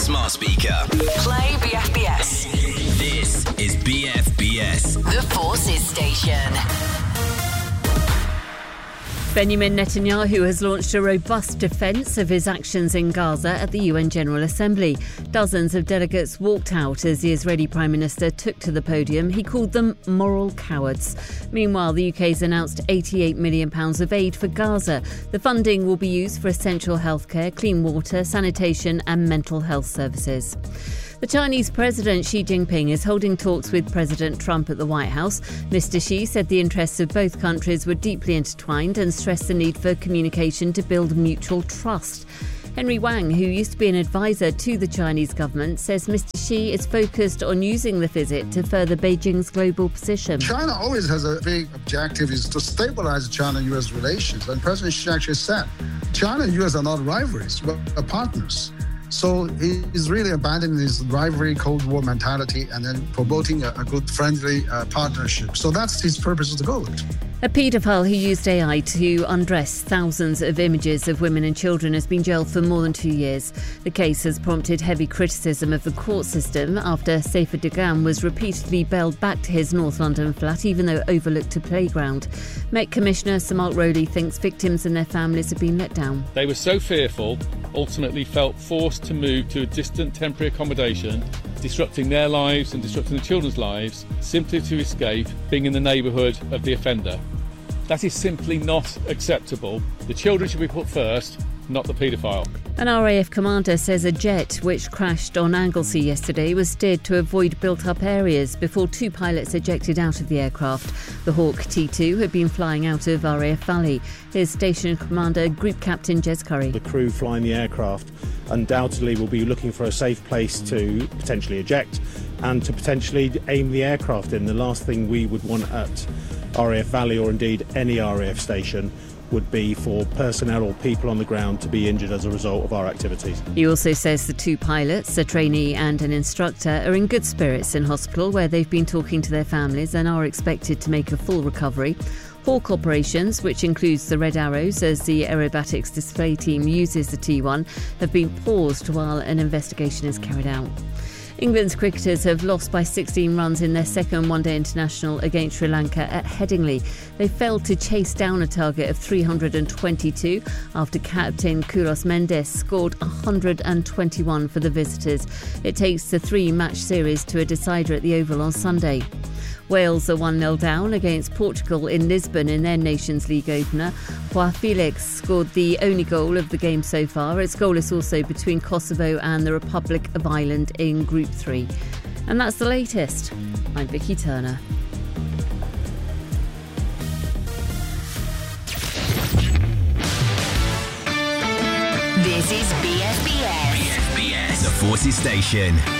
smart speaker. Play BFBS. This is BFBS. The Forces Station. Benjamin Netanyahu has launched a robust defence of his actions in Gaza at the UN General Assembly. Dozens of delegates walked out as the Israeli Prime Minister took to the podium. He called them moral cowards. Meanwhile, the UK's announced £88 million of aid for Gaza. The funding will be used for essential healthcare, clean water, sanitation and mental health services. The Chinese President Xi Jinping is holding talks with President Trump at the White House. Mr. Xi said the interests of both countries were deeply intertwined and stressed the need for communication to build mutual trust. Henry Wang, who used to be an advisor to the Chinese government, says Mr. Xi is focused on using the visit to further Beijing's global position. China always has a big objective is to stabilize China-US relations. And President Xi actually said, China and US are not rivalries, but partners. So he's really abandoning his rivalry, Cold War mentality and then promoting a good, friendly partnership. So that's his purpose of the goal. A paedophile who used AI to undress thousands of images of women and children has been jailed for more than 2 years. The case has prompted heavy criticism of the court system after Safer Duggan was repeatedly bailed back to his North London flat, even though overlooked a playground. Met Commissioner Sir Mark Rowley thinks victims and their families have been let down. They were so fearful, ultimately felt forced to move to a distant temporary accommodation, disrupting their lives and disrupting the children's lives, simply to escape being in the neighbourhood of the offender. That is simply not acceptable. The children should be put first, not the paedophile. An RAF commander says a jet which crashed on Anglesey yesterday was steered to avoid built-up areas before 2 pilots ejected out of the aircraft. The Hawk T2 had been flying out of RAF Valley. Here's Station Commander Group Captain Jez Curry. The crew flying the aircraft undoubtedly will be looking for a safe place to potentially eject and to potentially aim the aircraft in. The last thing we would want at RAF Valley, or indeed any RAF station, would be for personnel or people on the ground to be injured as a result of our activities. He also says the 2 pilots, a trainee and an instructor, are in good spirits in hospital where they've been talking to their families and are expected to make a full recovery. Hawk operations, which includes the Red Arrows as the aerobatics display team uses the T1, have been paused while an investigation is carried out. England's cricketers have lost by 16 runs in their second one-day international against Sri Lanka at Headingley. They failed to chase down a target of 322 after captain Kouros Mendes scored 121 for the visitors. It takes the 3-match series to a decider at the Oval on Sunday. Wales are 1-0 down against Portugal in Lisbon in their Nations League opener. Joao Felix scored the only goal of the game so far. It's goalless also between Kosovo and the Republic of Ireland in Group 3. And that's the latest. I'm Vicky Turner. This is BFBS. BFBS, the Forces Station.